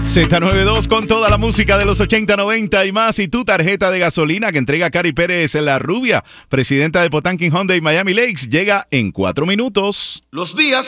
Z92 con toda la música de los 80, 90 y más. Y tu tarjeta de gasolina que entrega Cari Pérez, la rubia, presidenta de Potanking Hyundai Miami Lakes, llega en 4 minutos. Los días